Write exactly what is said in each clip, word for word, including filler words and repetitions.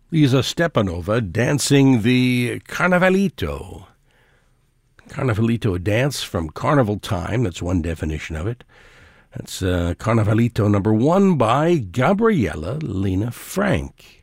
Lisa Stepanova dancing the Carnavalito. Carnavalito, a dance from carnival time. That's one definition of it. That's uh, Carnavalito number one by Gabriela Lena Frank.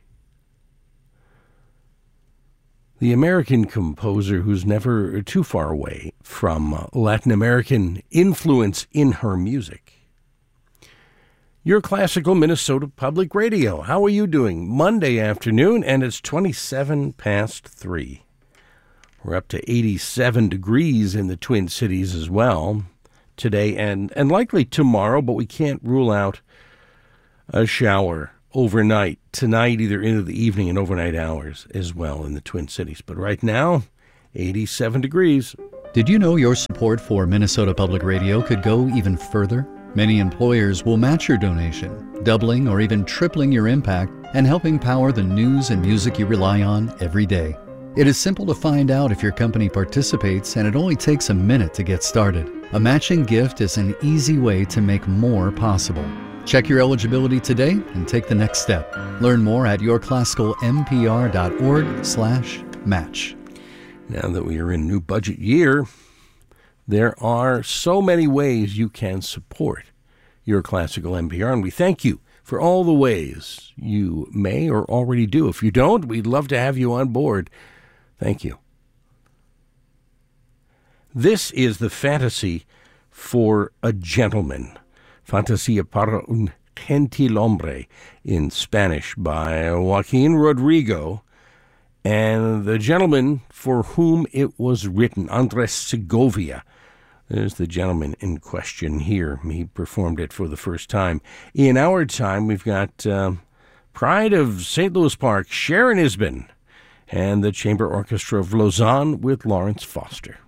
The American composer who's never too far away from uh, Latin American influence in her music. Your Classical Minnesota Public Radio. How are you doing? Monday afternoon, and it's twenty-seven past three. We're up to eighty-seven degrees in the Twin Cities as well today and, and likely tomorrow, but we can't rule out a shower overnight tonight, either into the evening and overnight hours as well in the Twin Cities. But right now, eighty-seven degrees. Did you know your support for Minnesota Public Radio could go even further? Many employers will match your donation, doubling or even tripling your impact and helping power the news and music you rely on every day. It is simple to find out if your company participates, and it only takes a minute to get started. A matching gift is an easy way to make more possible. Check your eligibility today and take the next step. Learn more at yourclassicalmpr.org slash match. Now that we are in new budget year, there are so many ways you can support Your Classical N P R, and we thank you for all the ways you may or already do. If you don't, we'd love to have you on board. Thank you. This is the fantasy for a gentleman. Fantasía para un gentilhombre in Spanish by Joaquin Rodrigo. And the gentleman for whom it was written, Andres Segovia. There's the gentleman in question here. He performed it for the first time. In our time, we've got uh, Pride of Saint Louis Park, Sharon Isbin, and the Chamber Orchestra of Lausanne with Lawrence Foster.